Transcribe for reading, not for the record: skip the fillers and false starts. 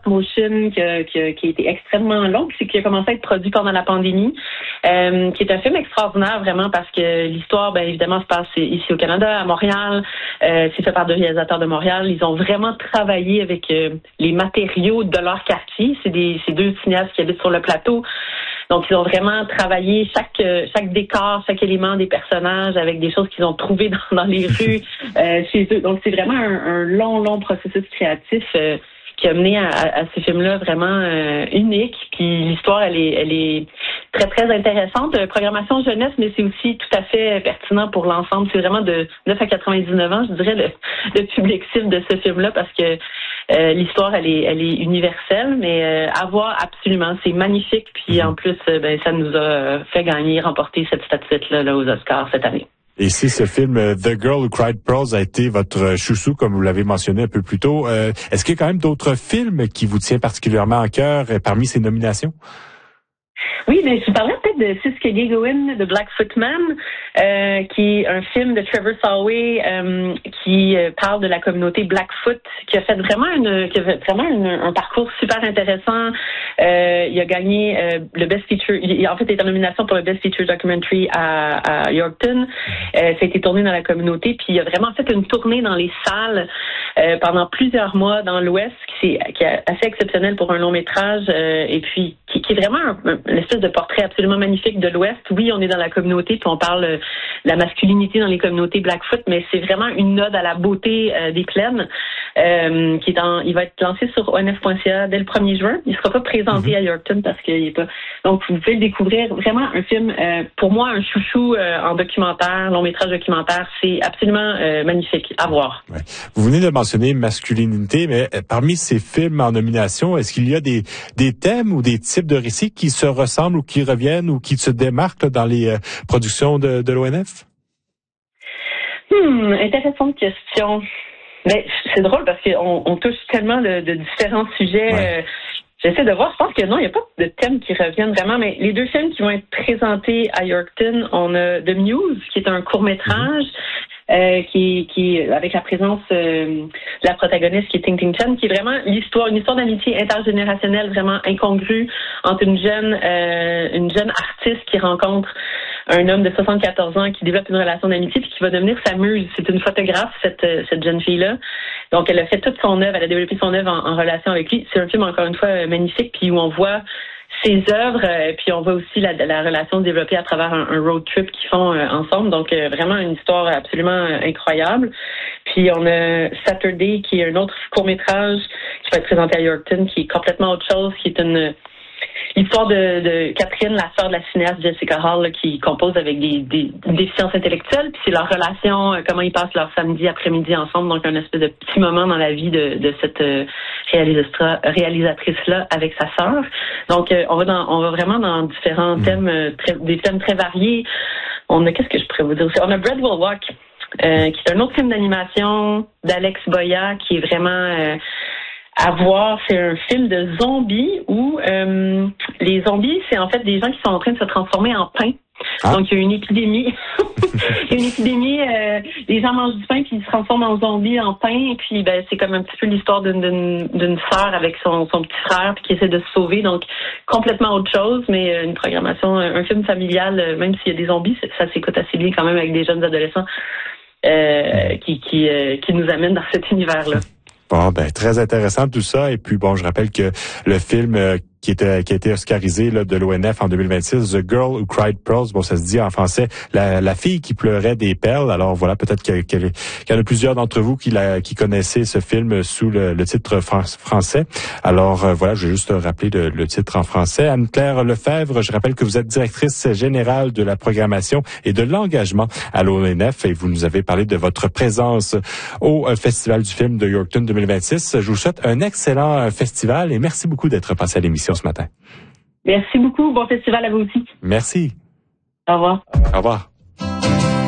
motion qui a été extrêmement long, qui a commencé à être produit pendant la pandémie, qui est un film extraordinaire vraiment parce que l'histoire, évidemment, se passe ici au Canada, à Montréal. C'est fait par deux réalisateurs de Montréal. Ils ont vraiment travaillé avec les matériaux de leur quartier. C'est deux cinéastes qui habitent sur le plateau. Donc, ils ont vraiment travaillé chaque décor, chaque élément des personnages avec des choses qu'ils ont trouvées dans les rues chez eux. Donc, c'est vraiment un long processus créatif qui a mené à ce film-là vraiment unique. Puis l'histoire, elle est très, très intéressante. Programmation jeunesse, mais c'est aussi tout à fait pertinent pour l'ensemble. C'est vraiment de 9 à 99 ans, je dirais, le public cible de ce film-là, parce que l'histoire, elle est universelle, mais à voir absolument. C'est magnifique. Puis en plus, ça nous a fait remporter cette statuette-là aux Oscars cette année. Et si ce film The Girl Who Cried Pearls a été votre chouchou, comme vous l'avez mentionné un peu plus tôt, est-ce qu'il y a quand même d'autres films qui vous tiennent particulièrement à cœur parmi ces nominations? Oui, mais je parlais peut-être de Siskiyou Goin, de Blackfoot Man, qui est un film de Trevor Sawa qui parle de la communauté Blackfoot, qui a fait vraiment un parcours super intéressant. Il a gagné le Best Feature. En fait, il est en nomination pour le Best Feature Documentary à Yorkton. Ça a été tourné dans la communauté, puis il a vraiment fait une tournée dans les salles pendant plusieurs mois dans l'Ouest, qui est assez exceptionnel pour un long métrage, et puis qui est vraiment une espèce de portrait absolument magnifique de l'Ouest. Oui, on est dans la communauté, puis on parle de la masculinité dans les communautés Blackfoot, mais c'est vraiment une ode à la beauté des plaines. Il va être lancé sur onf.ca dès le 1er juin. Il sera pas présenté à Yorkton parce qu'il est pas. Donc, vous pouvez le découvrir. Vraiment un film, pour moi, un chouchou en documentaire, long métrage documentaire. C'est absolument magnifique à voir. Ouais. Vous venez de mentionner masculinité, mais parmi ces films en nomination, est-ce qu'il y a des thèmes ou des types de récits qui se ressemblent ou qui reviennent ou qui se démarquent dans les productions de l'ONF? Intéressante question. Mais c'est drôle parce qu'on touche tellement de différents sujets. Ouais. J'essaie de voir. Je pense que non, il n'y a pas de thèmes qui reviennent vraiment. Mais les deux films qui vont être présentés à Yorkton, on a The Muse, qui est un court-métrage. Qui avec la présence de la protagoniste qui est Ting Ting Chen, qui est vraiment une histoire d'amitié intergénérationnelle vraiment incongrue entre une jeune artiste qui rencontre un homme de 74 ans qui développe une relation d'amitié puis qui va devenir sa muse. C'est une photographe, cette jeune fille-là. Donc, elle a fait toute son œuvre, elle a développé son œuvre en relation avec lui. C'est un film, encore une fois, magnifique, puis où on voit ses œuvres, puis on voit aussi la relation développée à travers un road trip qu'ils font ensemble. Donc, vraiment une histoire absolument incroyable. Puis, on a Saturday, qui est un autre court-métrage qui va être présenté à Yorkton, qui est complètement autre chose, qui est une histoire de Catherine, la sœur de la cinéaste Jessica Hall, là, qui compose avec des déficiences intellectuelles. Puis c'est leur relation, comment ils passent leur samedi après-midi ensemble. Donc un espèce de petit moment dans la vie de cette réalisatrice-là avec sa sœur. Donc on va vraiment dans différents thèmes, des thèmes très variés. Qu'est-ce que je pourrais vous dire aussi? On a Bread Will Walk, qui est un autre film d'animation d'Alex Boya, qui est vraiment à voir. C'est un film de zombies où les zombies, c'est en fait des gens qui sont en train de se transformer en pain. Ah. Donc, il y a une épidémie. Les gens mangent du pain puis ils se transforment en zombies, en pain. Et puis, c'est comme un petit peu l'histoire d'une sœur avec son petit frère puis qui essaie de se sauver. Donc, complètement autre chose, mais une programmation, un film familial, même s'il y a des zombies, ça s'écoute assez bien quand même avec des jeunes adolescents qui nous amènent dans cet univers-là. Bon, très intéressant tout ça. Et puis, je rappelle que le film qui a été oscarisé là, de l'ONF en 2026, The Girl Who Cried Pearls, ça se dit en français, la fille qui pleurait des perles. Alors voilà, peut-être qu'il y en a plusieurs d'entre vous qui connaissaient ce film sous le titre français. Alors voilà, je vais juste rappeler le titre en français. Anne-Claire Lefebvre, je rappelle que vous êtes directrice générale de la programmation et de l'engagement à l'ONF et vous nous avez parlé de votre présence au Festival du film de Yorkton 2026. Je vous souhaite un excellent festival et merci beaucoup d'être passé à l'émission ce matin. Merci beaucoup. Bon festival à vous aussi. Merci. Au revoir. Au revoir.